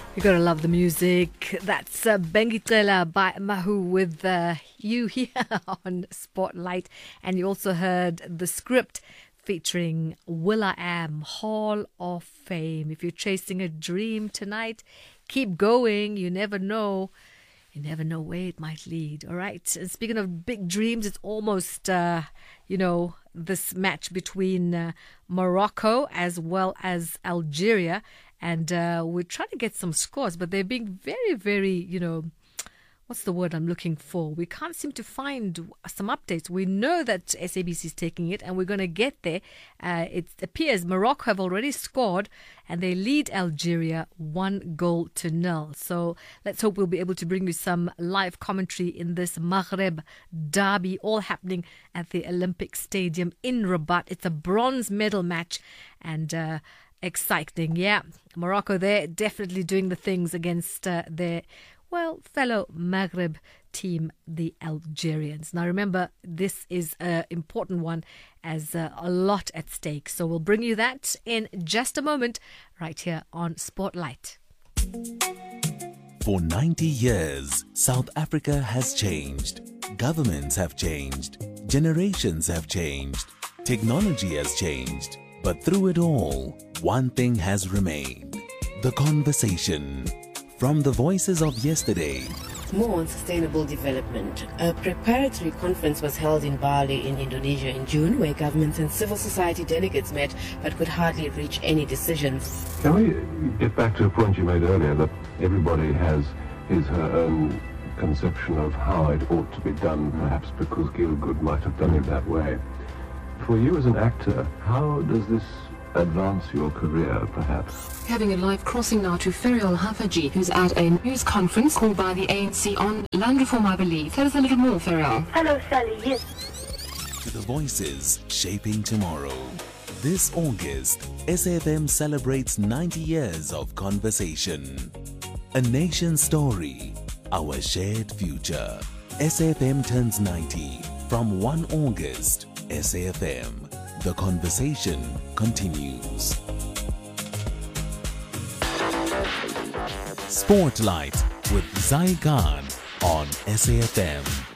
You gotta love the music. That's Bengicela by Mahu with you here on Spotlight. And you also heard the script featuring will.i.am, Hall of Fame. If you're chasing a dream tonight, keep going. You never know. You never know where it might lead. All right. And speaking of big dreams, it's almost, this match between Morocco as well as Algeria. And we're trying to get some scores, but they're being very, very, what's the word I'm looking for? We can't seem to find some updates. We know that SABC is taking it, and we're going to get there. It appears Morocco have already scored, and they lead Algeria 1-0. So let's hope we'll be able to bring you some live commentary in this Maghreb derby, all happening at the Olympic Stadium in Rabat. It's a bronze medal match, and exciting. Yeah, Morocco there definitely doing the things against their fellow Maghreb team, the Algerians. Now remember, this is an important one as a lot at stake. So we'll bring you that in just a moment right here on Spotlight. For 90 years, South Africa has changed. Governments have changed. Generations have changed. Technology has changed. But through it all, one thing has remained: the conversation. From the voices of yesterday. More on sustainable development. A preparatory conference was held in Bali in Indonesia in June, where governments and civil society delegates met but could hardly reach any decisions. Can we get back to a point you made earlier, that everybody has her own conception of how it ought to be done, perhaps because Gielgud might have done it that way. For you as an actor, how does this advance your career, perhaps? Having a live crossing now to Ferial Hafaji, who's at a news conference called by the ANC on land reform, I believe. Tell us a little more, Ferial. Hello, Sally. Yes. To the voices shaping tomorrow. This August, SAFM celebrates 90 years of conversation. A nation's story, our shared future. SAFM turns 90 from 1 August. SAFM. The conversation continues. Spotlight with Zai Khan on SAFM.